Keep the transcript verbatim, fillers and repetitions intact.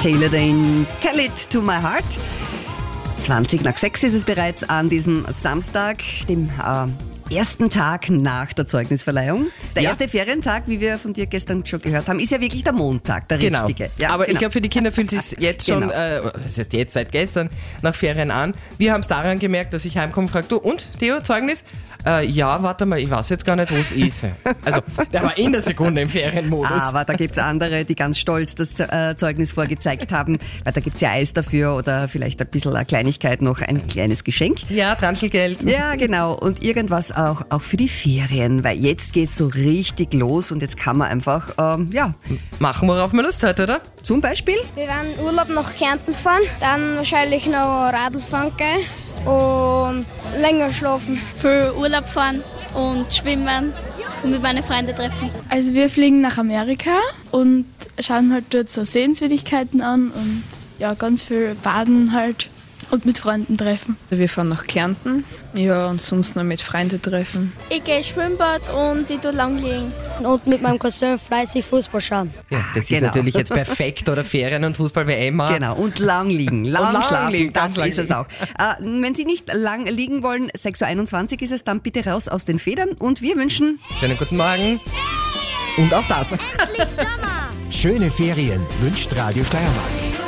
Taylor Dane, Tell It to My Heart. zwanzig nach sechs ist es bereits an diesem Samstag, dem äh, ersten Tag nach der Zeugnisverleihung. Der Ja. erste Ferientag, wie wir von dir gestern schon gehört haben, ist ja wirklich der Montag, der Genau. richtige. Ja, Aber genau. ich glaube, für die Kinder fühlt es sich jetzt schon, Genau. äh, das heißt jetzt seit gestern, nach Ferien an. Wir haben es daran gemerkt, dass ich heimkomme und frage, du und, Theo, Zeugnis? Äh, ja, warte mal, ich weiß jetzt gar nicht, wo es ist. Also, der war in der Sekunde im Ferienmodus. Aber da gibt's andere, die ganz stolz das äh, Zeugnis vorgezeigt haben, weil da gibt's ja Eis dafür oder vielleicht ein bisschen eine Kleinigkeit noch, ein kleines Geschenk. Ja, Transchelgeld. Ja, genau. Und irgendwas auch, auch für die Ferien, weil jetzt geht's so richtig los und jetzt kann man einfach, ähm, ja, Machen, worauf man Lust hat, oder? zum Beispiel, Wir werden Urlaub nach Kärnten fahren, dann wahrscheinlich noch Radl fahren gehen und länger schlafen. Für Urlaub fahren und schwimmen und mit meinen Freunden treffen. Also wir fliegen nach Amerika und schauen halt dort so Sehenswürdigkeiten an und ja, ganz viel baden halt und mit Freunden treffen. Wir fahren nach Kärnten, ja, und sonst noch mit Freunden treffen. Ich gehe Schwimmbad und ich tue lang liegen. Und mit meinem Cousin fleißig Fußball schauen. Ja, das genau. ist natürlich jetzt perfekt, oder Ferien und Fußball-W M. genau, und lang liegen, lang, lang schlafen, liegen, das ganz lang ist es auch. Äh, wenn Sie nicht lang liegen wollen, sechs Uhr einundzwanzig ist es, dann bitte raus aus den Federn und wir wünschen Schönen guten Morgen. Und auch das. Schöne Ferien wünscht Radio Steiermark.